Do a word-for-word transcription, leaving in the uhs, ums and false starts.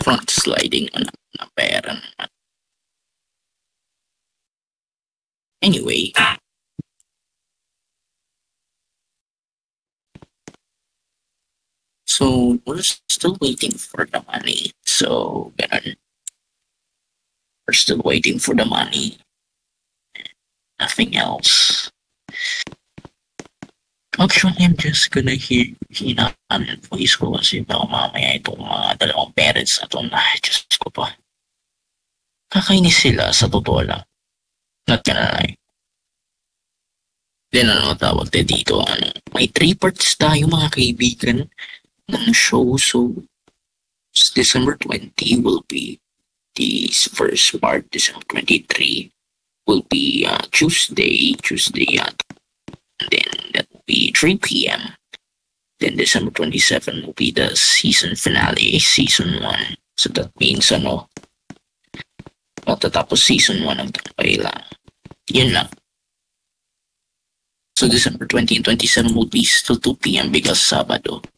front sliding na, na pera naman. Anyway, so we're still waiting for the money. So, ganun. We're still waiting for the money. Nothing else. Actually, I'm just gonna hear hinaan yung voice ko kasi baka mamaya itong mga dalawang parents na to na, Diyos ko pa. Kakainis sila sa totoo lang. Not gonna lie. Then ano tawag tayo dito, ano, may three parts tayo mga kaibigan ng show. So, December twentieth will be the first part. December twenty-third will be uh, Tuesday, Tuesday at and then that will be three p.m. Then December twenty-seventh will be the season finale, season one. So that means ano, matatapos season one ng Tambay lang. Yun lang. So December twentieth and twenty-seventh will be still two p.m. because Sabado.